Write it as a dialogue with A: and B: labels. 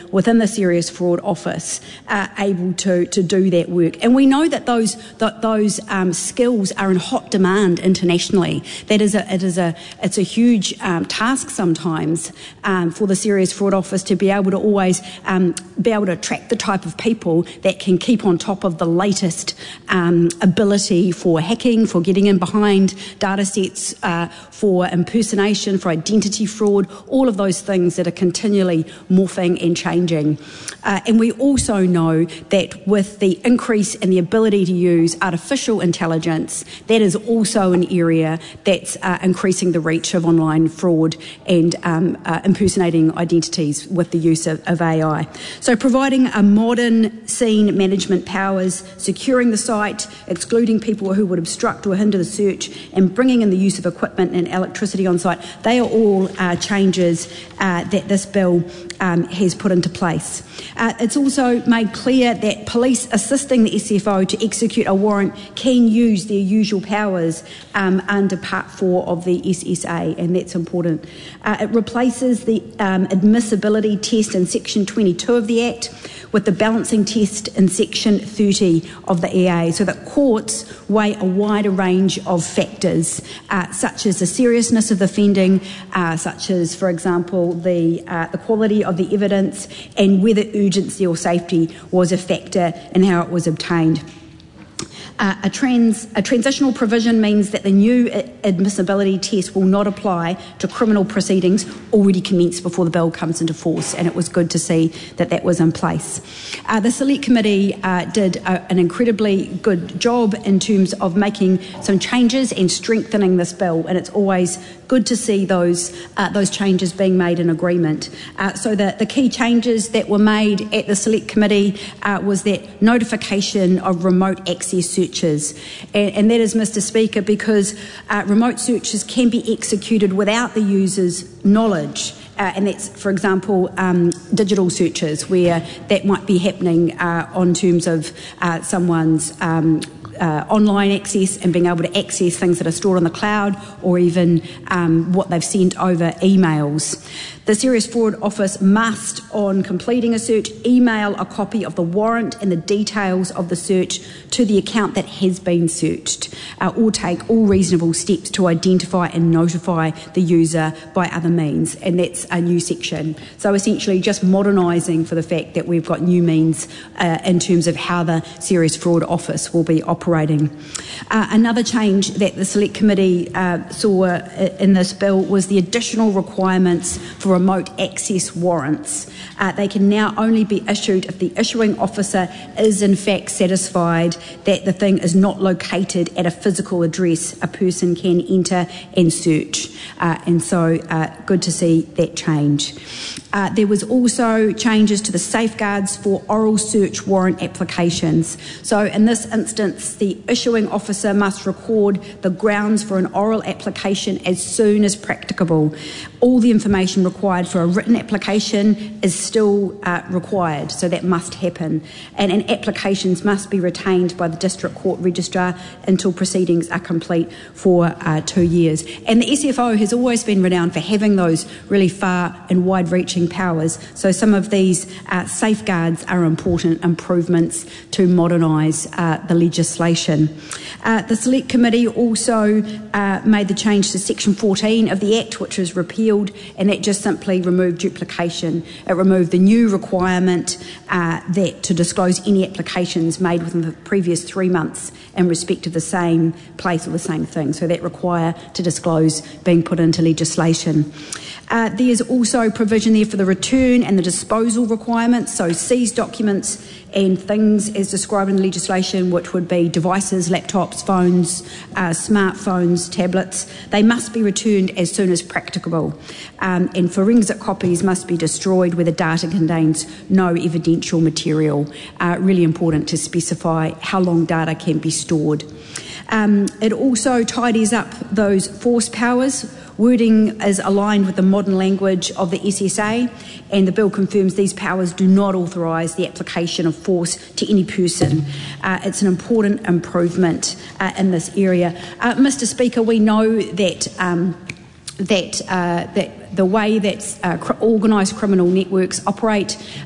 A: within the Serious Fraud Office able to do that work. And we know that those skills are in hot demand internationally. It's a huge task sometimes for the Serious Fraud Office to be able to always be able to attract the type of people that can keep on top of the latest ability for hacking, for getting in behind data sets, for impersonation, for identity fraud, all of those things that are continually morphing and changing. And we also know that with the increase in the ability to use artificial intelligence, that is also an area that's increasing the reach of online fraud and impersonating identities with the use of AI. So providing a modern scene management powers, securing the site, excluding people who would obstruct or hinder the search, and bringing in the use of equipment and electricity on site, they are all changes that this bill has put into place. It's also made clear that police assisting the SFO to execute a warrant can use their usual powers under Part 4 of the SSA, and that's important. It replaces the admissibility test in Section 22 of the Act with the balancing test in Section 30 of the EA, so that courts weigh a wider range of factors, such as the seriousness of the offending, such as, for example, the quality of the evidence and whether urgency or safety was a factor in how it was obtained. A transitional provision means that the new admissibility test will not apply to criminal proceedings already commenced before the bill comes into force, and it was good to see that that was in place. The Select Committee did an incredibly good job in terms of making some changes and strengthening this bill, and it's always good to see those changes being made in agreement. So the key changes that were made at the Select Committee was that notification of remote access searches. And that is, Mr. Speaker, because remote searches can be executed without the user's knowledge. And that's, for example, digital searches, where that might be happening on terms of someone's online access and being able to access things that are stored on the cloud, or even what they've sent over emails. The Serious Fraud Office must, on completing a search, email a copy of the warrant and the details of the search to the account that has been searched, or take all reasonable steps to identify and notify the user by other means. And that's a new section. So essentially just modernising for the fact that we've got new means in terms of how the Serious Fraud Office will be operating. Another change that the Select Committee saw in this bill was the additional requirements for remote access warrants. They can now only be issued if the issuing officer is in fact satisfied that the thing is not located at a physical address a person can enter and search. And so good to see that change. There was also changes to the safeguards for oral search warrant applications. So in this instance, the issuing officer must record the grounds for an oral application as soon as practicable. All the information required for a written application is still required, so that must happen. And applications must be retained by the District Court Registrar until proceedings are complete for 2 years. And the SFO has always been renowned for having those really far and wide-reaching powers, so some of these safeguards are important improvements to modernise the legislation. The Select Committee also made the change to Section 14 of the Act, which was repealed, and that just simply removed duplication. It removed the new requirement that to disclose any applications made within the previous 3 months in respect of the same place or the same thing. So that require to disclose being put into legislation. There's also provision there for the return and the disposal requirements, so seized documents and things as described in the legislation, which would be devices, laptops, phones, smartphones, tablets. They must be returned as soon as practicable. And forensic copies must be destroyed where the data contains no evidential material. Really important to specify how long data can be stored. It also tidies up those force powers. Wording is aligned with the modern language of the SSA, and the bill confirms these powers do not authorise the application of force to any person. It's an important improvement in this area. Mr. Speaker, we know that the way that organised criminal networks operate